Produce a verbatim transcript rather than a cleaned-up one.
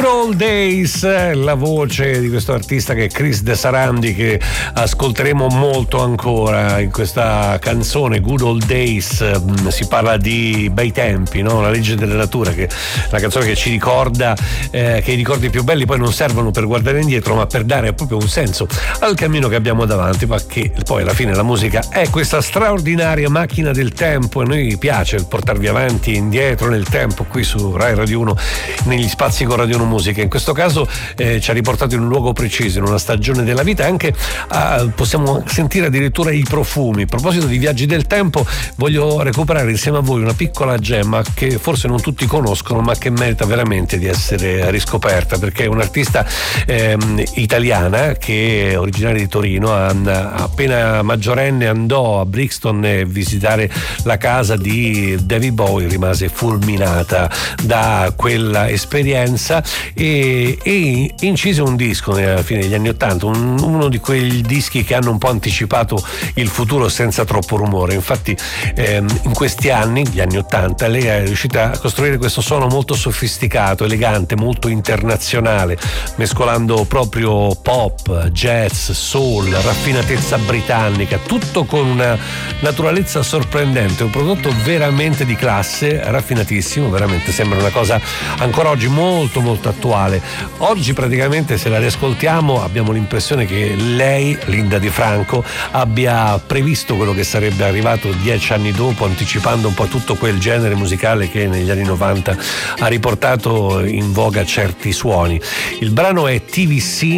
Old Days, la voce di questo artista che è Chris De Sarandi, che ascolteremo molto ancora in questa canzone Good Old Days. Si parla di bei tempi, no? La legge della natura, che è una canzone che ci ricorda eh, che i ricordi più belli poi non servono per guardare indietro, ma per dare proprio un senso al cammino che abbiamo davanti, ma che poi alla fine la musica è questa straordinaria macchina del tempo, e a noi piace portarvi avanti e indietro nel tempo qui su Rai Radio uno, negli spazi con Radio uno Musica. In questo caso eh, ci ha riportato in un luogo preciso, in una stagione della vita, anche eh, possiamo sentire addirittura i profumi. A proposito di viaggi del tempo, voglio recuperare insieme a voi una piccola gemma che forse non tutti conoscono, ma che merita veramente di essere riscoperta, perché è un'artista ehm, italiana che è originaria di Torino. Appena maggiorenne andò a Brixton a visitare la casa di David Bowie, rimase fulminata da quella esperienza e, e incise un disco nella fine degli anni ottanta, un, uno di quei dischi che hanno un po' anticipato il futuro senza troppo rumore. Infatti ehm, in questi anni, gli anni ottanta, lei è riuscita a costruire questo suono molto sofisticato, elegante, molto internazionale, mescolando proprio pop, jazz, soul, raffinatezza britannica, tutto con una naturalezza sorprendente, un prodotto veramente di classe, raffinatissimo, veramente sembra una cosa ancora oggi molto molto attuale. Oggi praticamente, se la riascoltiamo, abbiamo l'impressione che lei, Linda Di Franco, abbia previsto quello che sarebbe arrivato dieci anni dopo, anticipando un po' tutto quel genere musicale che negli anni novanta ha riportato in voga certi suoni. Il brano è T V C